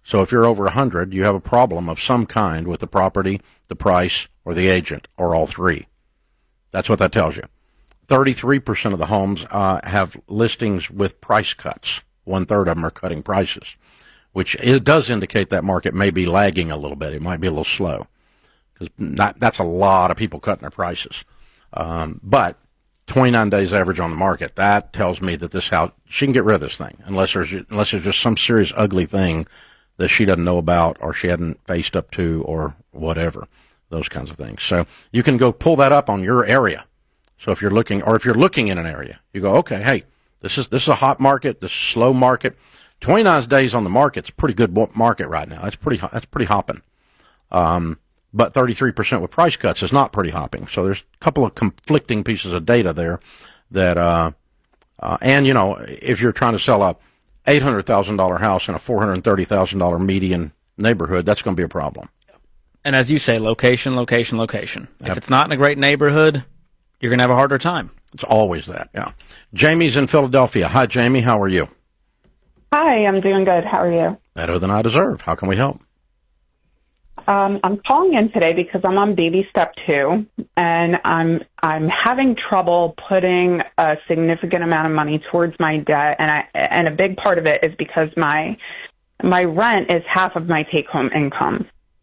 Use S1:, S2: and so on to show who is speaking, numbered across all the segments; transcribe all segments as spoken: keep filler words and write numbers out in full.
S1: So if you're over one hundred, you have a problem of some kind with the property, the price, or the agent, or all three. That's what that tells you. thirty-three percent of the homes uh, have listings with price cuts. One-third of them are cutting prices, which it does indicate that market may be lagging a little bit. It might be a little slow, because that's a lot of people cutting their prices. Um, but twenty-nine days average on the market, that tells me that this house, she can get rid of this thing, unless there's unless there's just some serious ugly thing that she doesn't know about or she hadn't faced up to or whatever, those kinds of things. So you can go pull that up on your area. So if you're looking, or if you're looking in an area, you go, okay, hey, this is this is a hot market, this is a slow market. twenty-nine days on the market's a pretty good market right now. That's pretty that's pretty hopping. Um, but thirty-three percent with price cuts is not pretty hopping. So there's a couple of conflicting pieces of data there that, uh, uh, and you know, if you're trying to sell a eight hundred thousand dollars house in a four hundred thirty thousand dollars median neighborhood, that's going to be a problem.
S2: And as you say, location, location, location. Yep. If it's not in a great neighborhood, you're going to have a harder time.
S1: It's always that, yeah. Jamie's in Philadelphia. Hi, Jamie. How are you?
S3: Hi, I'm doing good. How are you?
S1: Better than I deserve. How can we help?
S3: Um, I'm calling in today because I'm on baby step two, and I'm I'm having trouble putting a significant amount of money towards my debt, and I and a big part of it is because my my rent is half of my take-home income.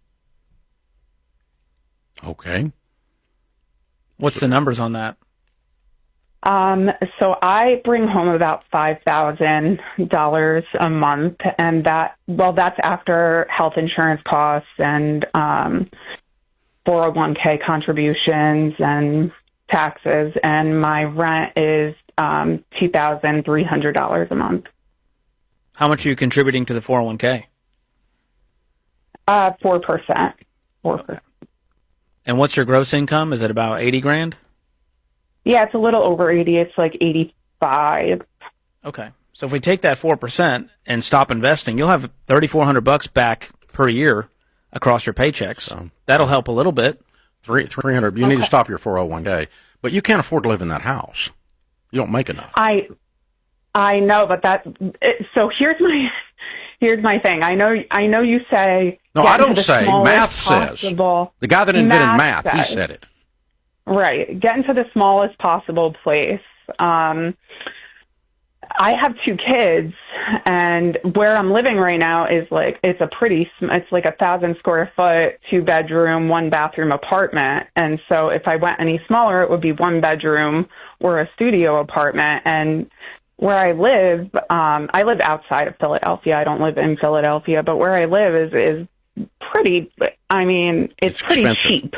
S1: Okay.
S2: What's the numbers on that?
S3: Um, so I bring home about five thousand dollars a month, and that, well, that's after health insurance costs and um, four oh one k contributions and taxes, and my rent is um, two thousand three hundred dollars a month.
S2: How much are you contributing to the four oh one k?
S3: Uh, four percent. four percent.
S2: Okay. And what's your gross income? Is it about eighty grand?
S3: Yeah, it's a little over eighty. It's like eighty-five.
S2: Okay. So if we take that four percent and stop investing, you'll have thirty-four hundred bucks back per year across your paychecks. So, That'll help a little bit.
S1: Three, three hundred. You okay. need to stop your four oh one k. But you can't afford to live in that house. You don't make enough.
S3: I I know, but that, it, so here's my, here's my thing. I know, I know you say.
S1: No, I don't say. Math says. The guy that invented math, math he said it.
S3: Right. Get into the smallest possible place. Um, I have two kids, and where I'm living right now is like, it's a pretty, it's like a thousand square foot, two bedroom, one bathroom apartment. And so if I went any smaller, it would be one bedroom or a studio apartment. And where I live, um, I live outside of Philadelphia. I don't live in Philadelphia, but where I live is, is pretty, I mean, it's, it's pretty expensive. cheap.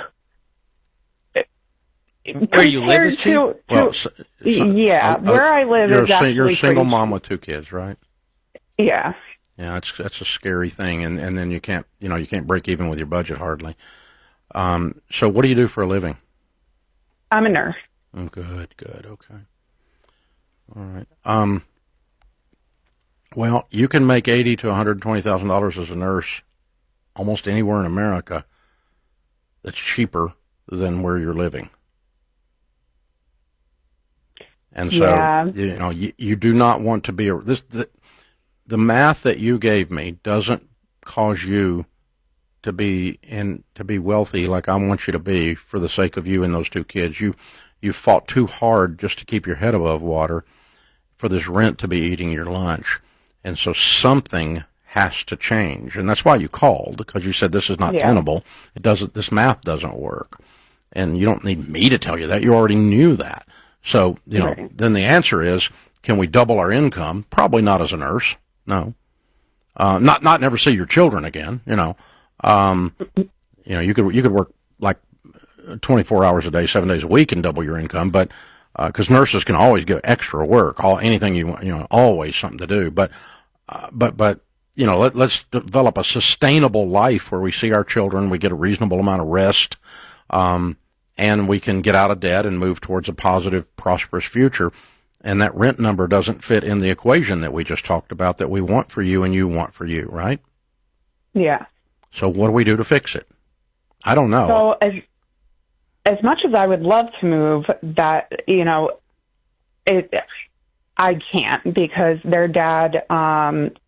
S2: Where you live is cheap? To, to,
S1: well, so, so,
S3: yeah,
S1: uh,
S3: where I live
S1: you're
S3: is
S1: a,
S3: actually
S1: You're a single
S3: pretty
S1: mom with two kids, right?
S3: Yeah.
S1: Yeah, that's that's a scary thing, and, and then you can't you know you can't break even with your budget hardly. Um, so what do you do for a living?
S3: I'm a nurse.
S1: Oh, good, good, okay, all right. Um, well, you can make eighty to one hundred twenty thousand dollars as a nurse almost anywhere in America. That's cheaper than where you're living. And so,
S3: yeah.
S1: you know, you, you do not want to be a, this, the, the math that you gave me doesn't cause you to be in, to be wealthy like I want you to be for the sake of you and those two kids. You, you fought too hard just to keep your head above water for this rent to be eating your lunch. And so something has to change. And that's why you called, because you said this is not yeah. tenable. It doesn't, this math doesn't work. And you don't need me to tell you that. You already knew that. So, you know, right. then the answer is, can we double our income? Probably not as a nurse. No. Uh, not, not never see your children again, you know. Um, you know, you could, you could work like twenty-four hours a day, seven days a week and double your income, but, uh, cause nurses can always get extra work, all, anything you want, you know, always something to do. But, uh, but, but, you know, let, let's develop a sustainable life where we see our children, we get a reasonable amount of rest, um, and we can get out of debt and move towards a positive, prosperous future. And that rent number doesn't fit in the equation that we just talked about that we want for you and you want for you, right?
S3: Yeah.
S1: So what do we do to fix it? I don't know.
S3: So as, as much as I would love to move, that, you know, it, I can't because their dad, um,